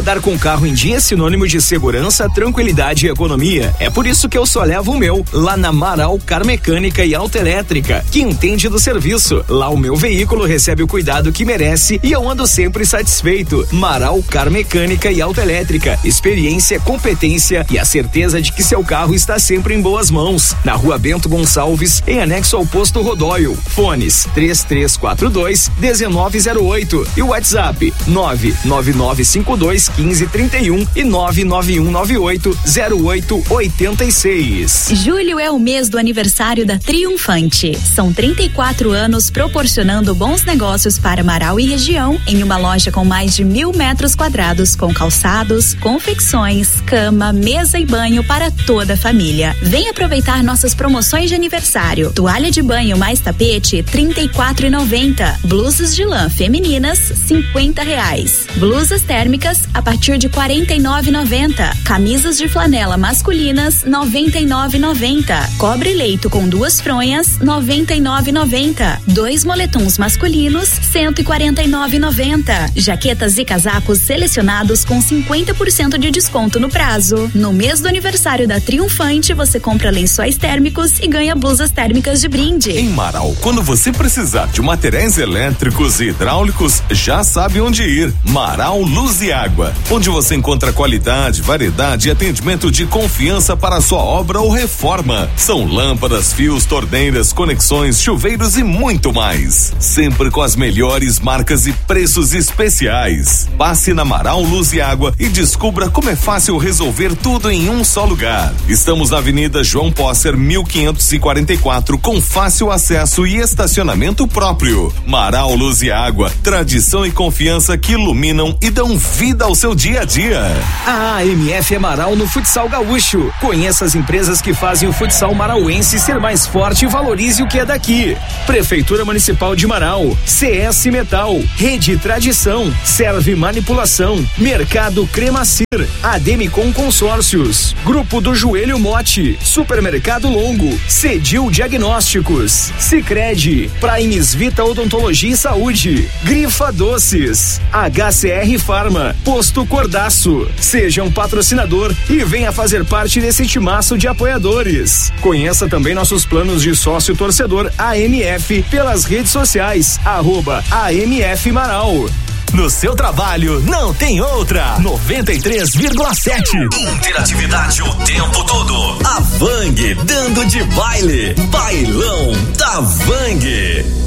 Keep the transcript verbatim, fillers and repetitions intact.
Rodar com o carro em dia é sinônimo de segurança, tranquilidade e economia. É por isso que eu só levo o meu lá na Marau Car Mecânica e Autoelétrica, que entende do serviço. Lá o meu veículo recebe o cuidado que merece e eu ando sempre satisfeito. Marau Car Mecânica e Autoelétrica, experiência, competência e a certeza de que seu carro está sempre em boas mãos. Na Rua Bento Gonçalves, em anexo ao posto Rodóio. Fones três três quatro dois, um nove zero oito e o WhatsApp nove nove nove cinco dois, um cinco três um e nove nove um nove oito, zero oito oito seis. Julho é o mês do aniversário da Triunfante. São trinta e quatro anos proporcionando bons negócios para Marau e região em uma loja com mais de mil metros quadrados com calçados, confecções, cama, mesa e banho para toda a família. Vem aproveitar nossas promoções de aniversário. Toalha de banho mais tapete trinta e quatro reais e noventa centavos. Blusas de lã femininas cinquenta reais. Blusas térmicas a partir de quarenta e nove reais e noventa centavos. Camisas de flanela masculinas noventa e nove reais e noventa centavos. Cobre leito com duas fronhas noventa e nove reais e noventa centavos. Dois moletons masculinos cento e quarenta e nove reais e noventa centavos. Jaquetas e casacos selecionados com cinquenta por cento de desconto no prazo. No mês do aniversário da Triunfante, você compra lençóis térmicos e ganha blusas térmicas de brinde. Em Marau, quando você precisar de materiais elétricos e hidráulicos, já sabe onde ir. Marau Luz e Água, onde você encontra qualidade, variedade e atendimento de confiança para a sua obra ou reforma. São lâmpadas, fios, torneiras, conexões, chuveiros e muito mais. Sempre com as melhores marcas e preços especiais. Passe na Marau Luz e Água e descubra como é fácil resolver tudo em um só lugar. Estamos na Avenida João Posser, mil quinhentos e quarenta e quatro, com fácil acesso e estacionamento próprio. Marau Luz e Água, tradição e confiança que iluminam e dão vida ao seu dia a dia. A A M F é Marau no futsal gaúcho. Conheça as empresas que fazem o futsal marauense ser mais forte e valorize o que é daqui. Prefeitura Municipal de Marau, C S Metal, Rede Tradição, Serve Manipulação, Mercado Cremacir, Ademicon Consórcios, Grupo do Joelho Mote, Supermercado Longo, Cedil Diagnósticos, Sicredi, Primes Vita Odontologia e Saúde, Grifa Doces, H C R Farma, Posto Cordaço. Seja um patrocinador e venha fazer parte desse timaço de apoiadores. Conheça também nossos planos de sócio torcedor A M F pelas redes sociais, arroba A M F Marau. No seu trabalho não tem outra. noventa e três vírgula sete. Interatividade o tempo todo. A Vang dando de baile. Bailão da Vang.